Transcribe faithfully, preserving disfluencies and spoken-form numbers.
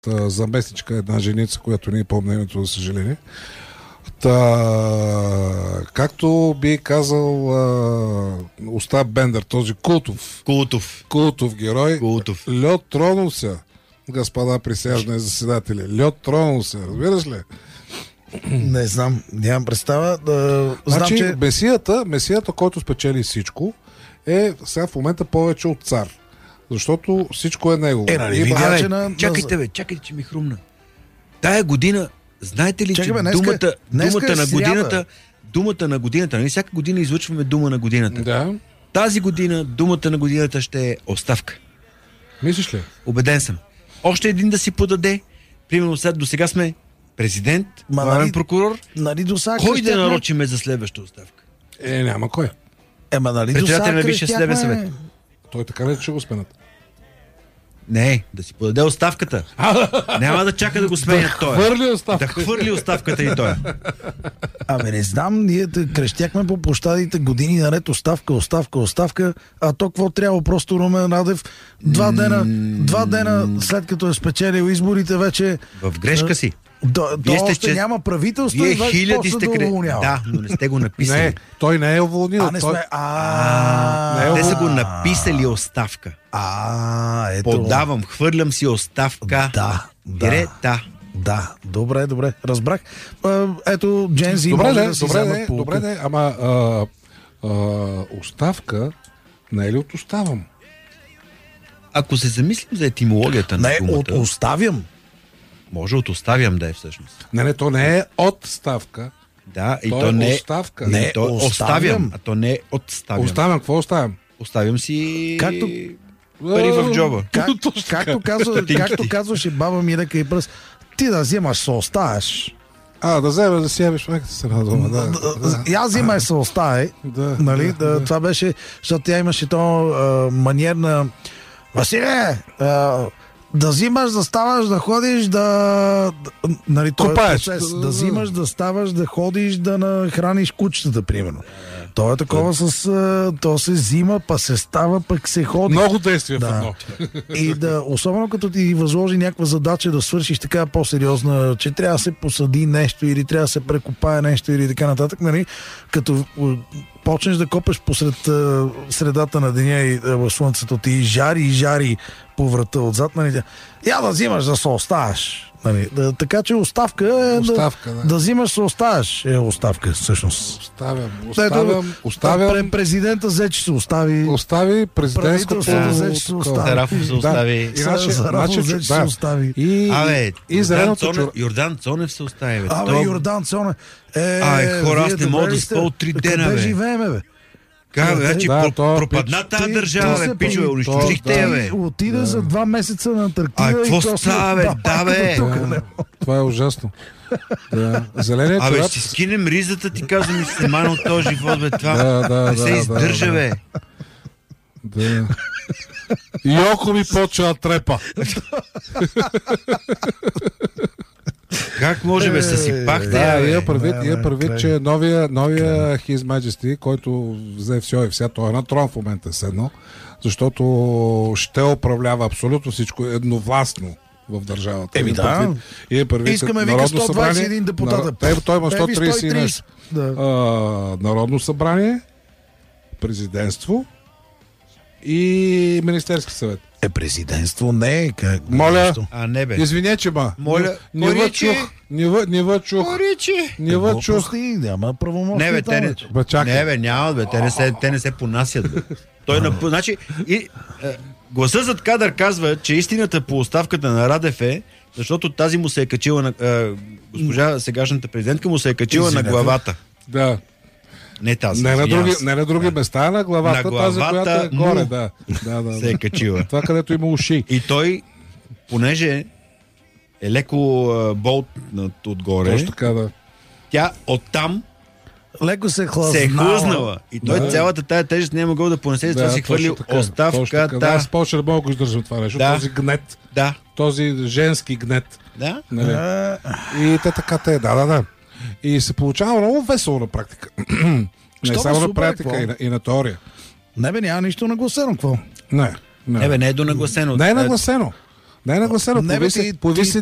а, заместничка, една женица, която не е помня името, за съжаление. Та, както би казал а, Остап Бендер, този култов, култов, култов герой, култов. Лед тронул се, господа присяжни заседатели. Лед тронул се, разбираш ли? Не знам, нямам представа. Да, знам, значи, че... месията, месията, който спечели всичко, е сега в момента повече от цар. Защото всичко е негово. Е, нали, Има... видя, Абе, че на... чакайте, бе, чакайте, че ми хрумна. Тая година, знаете ли, Чакай, че бе, днеска, думата, днеска думата е на сряда. годината, думата на годината, нали всяка година излъчваме дума на годината. Да. Тази година думата на годината ще е оставка. Мислиш ли? Убеден съм. Още един да си подаде. Примерно сега до сега сме президент, Ма, главен нали, прокурор. Нали до сега Кой да крещяхме? нарочиме за следваща оставка? Е, няма кой. Ема нали до Председателя сега на Висшия съдебен крещяхме? съвет. Той така не че го сменят. Не, да си подаде оставката. Няма да чака да го сменят той. Хвърли оставка. Да хвърли оставката и той. Абе не знам, ние те крещяхме по площадите години наред оставка, оставка, оставка, а то какво трябва просто Румен Радев два дена, два дена след като е спечелил изборите вече В грешка си. до, до Вие сте, още че- няма правителство Вие и вече хиляди после сте да кре... уволнява. Да, но не сте го написали. Не, той не е уволнил. А, не той... сме... А, не е Те са уволнил. го написали оставка. А, ето. Подавам, хвърлям си оставка. Да, да. Грета. Да, добре, добре, разбрах. А, ето, Джензи Добре, може не, да си добре, вземат не, поука. добре, не, ама а, а, оставка не е ли от оставам? Ако се замислим за етимологията на Не, думата, от оставям. може от оставям да е всъщност. Не, не, то не е отставка. Да, и То то, е не оставка. Не, Не, то оставям. оставям, а то не е отставям. Оставям, какво оставям? Оставям си Както- пари в джоба. Как, Точно така. както, казва, Стотинките. както казваше баба ми ръка и пръст, ти да взимаш се оставяш. А, да вземеш да си ябиш майката се на дома. Да, да. И аз взимай се оставай. Да, Нали? да, Да, да. това беше, защото тя имаше то а, маниер на Василе, а, да взимаш, да ставаш, да ходиш, да... да нали, този Копаеш. процес. Да взимаш, да ставаш, да ходиш, да нахраниш кучетата, примерно. То е такова с... а, то се взима, па се става, пък се ходи. Много действия в Да. едно. И да, особено като ти възложи някаква задача да свършиш така по-сериозна, че трябва да се посади нещо или трябва да се прекопае нещо или така нататък, нали? Като м, почнеш да копеш посред а, средата на деня и а, в слънцето ти и жари и жари по врата отзад, нали? тя, Я да взимаш да се оставаш. Нали? Да, така че оставка е Оставка, да, да. да взимаш се оставаш е оставка всъщност. Оставям, Ето, оставям, оставям, пре- президента взе, че се остави. остави президентското... Правителството взе, че се остави. Тарафов се остави. Да. Иначе, Зарафов значи, взе, че се да. остави. И, Абе, и Йордан, зеленото Цонев, чур... Йордан Цонев се остави. Бе. Абе, То- Йордан Цонев. Е, Ай, хора, аз вие не добре мога да ли сте? спа от три дена, Къде бе. живееме, бе? Как, Да, значи, да, про- то, пропадна тази Ти- държава, ти бе, се пичове, прави- унищожихте я, бе. Ти отида за два месеца на Антарктида. Ай, какво и после- става, бе? Да, бе. тук, не. Това е ужасно. Да. Зеленият Абе, чорап... ще си скинем ризата, ти казвам, и ще се мана от този живот, бе, това. Да, да, не се да, издържа, да, бе. Да. И око ми почва да трепа. Как може, бе, съсипахте, Да, я, я бе. предвид, Да, я да, предвид край. че новия, новия His Majesty, който взе все и вся, той е на трон в момента седно, защото ще управлява абсолютно всичко едновластно в държавата. Еми Има да. предвид- и предвид, Искаме, вика, Народно сто двадесет и събрание, един депутата. нар- Той, той има Еби, сто тридесет и нещо. Да. А, Народно събрание, президентство и Министерски съвет. Е, президентство не е. Как, Моля. нещо. А, не, бе. Извиня, че ма. Моля, не ви Коричи. чух. Не ви- не ви чух. Коричи. Не ви чух. Глупости, няма правомощие. Не, бе, там, те не, вече. Бе, чакай. не, бе, няма, бе, те не се, те не се понасят, бе. Той на, значи, и, е, гласа зад кадър казва, че истината по оставката на Радев е, защото тази му се е качила на, е, госпожа сегашната президентка му се е качила Извинете. на главата. Да. Не тази. Не на извинявам други, се. не на други места, а на главата, На тази, главата която е му горе. Да. Да, да, се е да. качила. Това, където има уши. И той, понеже е леко а, болтнат отгоре, Точно така, да. тя оттам Леко се хлъзнала. се е хлъзнала. И той Да. цялата тая тежест не е могъл да понесе, затова си точно хвърли така, точно така. Да, оставката. аз повече не мога да го издържам това нещо. Да. Този гнет, Да, този женски гнет. да. Нали? А, И те така те, да, да, да. И се получава много весело на практика. Не Що бе, само на супер, практика, какво? и на, и на теория. Не, бе, няма нищо нагласено. Какво? Не. Не, Не, бе, не е донагласено. не е нагласено. Не е нагласено. Не, бе, Появи се, ти- появи ти- се